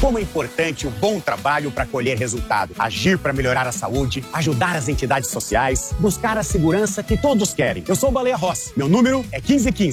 como é importante o bom trabalho para colher resultado. Agir para melhorar a saúde, ajudar as entidades sociais, buscar a segurança que todos querem. Eu sou o Baleia Rossi. Meu número é 1515.